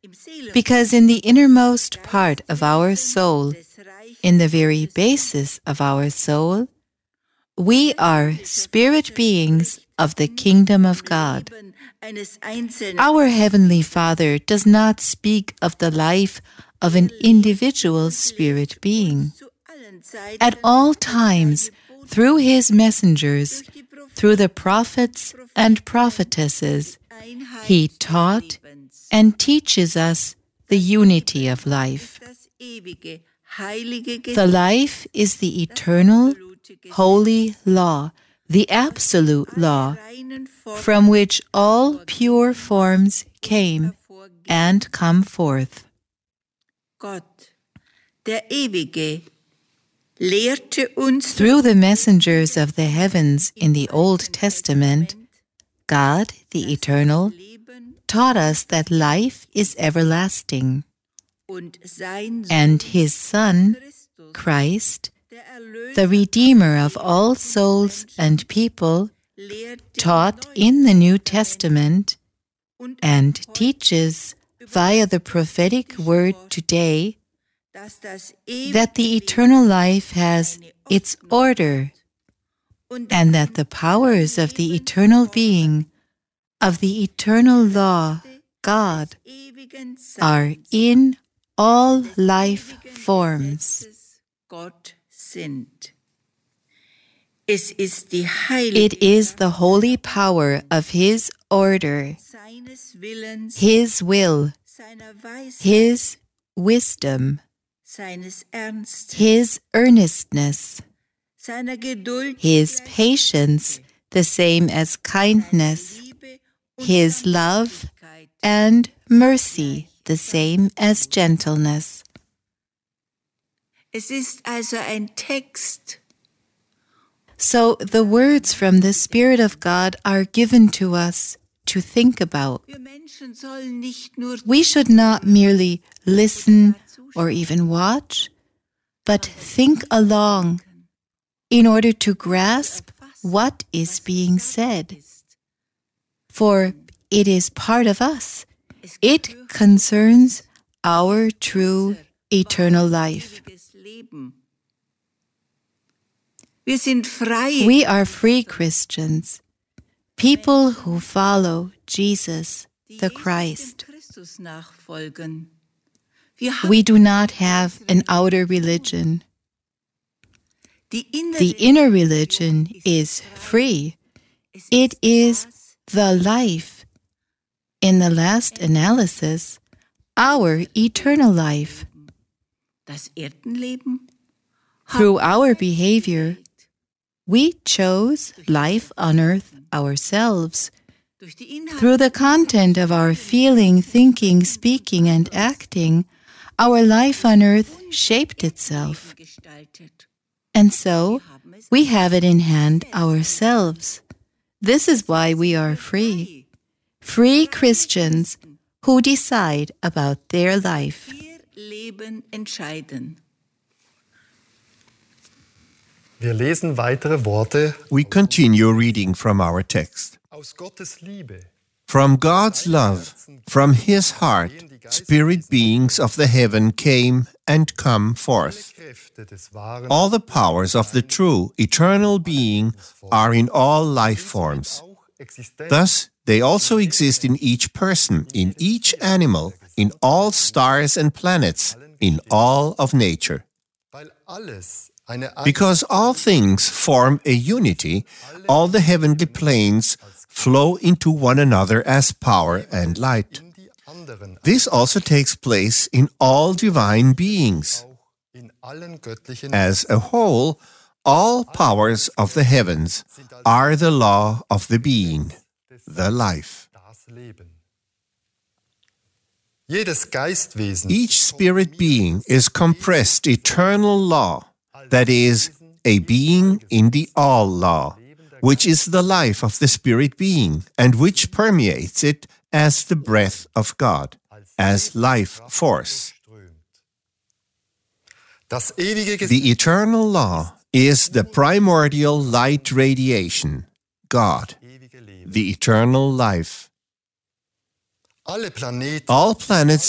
Because in the innermost part of our soul, in the very basis of our soul, we are spirit beings of the kingdom of God. Our Heavenly Father does not speak of the life of an individual spirit being. At all times, through His messengers, through the prophets and prophetesses, He taught and teaches us the unity of life. The life is the eternal, holy law, the absolute law, from which all pure forms came and come forth. Through the messengers of the heavens in the Old Testament, God, the Eternal, taught us that life is everlasting, and His Son, Christ, the Redeemer of all souls and people, taught in the New Testament and teaches via the prophetic word today that the eternal life has its order and that the powers of the eternal being, of the eternal law, God, are in all life forms. It is the holy power of His order, His will, His wisdom, His earnestness, His patience, the same as kindness, His love and mercy, the same as gentleness. So the words from the Spirit of God are given to us to think about. We should not merely listen or even watch, but think along in order to grasp what is being said. For it is part of us. It concerns our true eternal life. We are free Christians, people who follow Jesus, the Christ. We do not have an outer religion. The inner religion is free. It is the life. In the last analysis, our eternal life. Through our behavior, we chose life on earth ourselves. Through the content of our feeling, thinking, speaking, and acting, our life on earth shaped itself. And so, we have it in hand ourselves. This is why we are free. Free Christians who decide about their life. We continue reading from our text. From God's love, from His heart, spirit beings of the heaven came and come forth. All the powers of the true, eternal being are in all life forms. Thus, they also exist in each person, in each animal, in all stars and planets, in all of nature. Because all things form a unity, all the heavenly planes flow into one another as power and light. This also takes place in all divine beings. As a whole, all powers of the heavens are the law of the being, the life. Each spirit being is compressed eternal law, that is, a being in the all-law, which is the life of the spirit being, and which permeates it as the breath of God, as life force. The eternal law is the primordial light radiation, God, the eternal life. All planets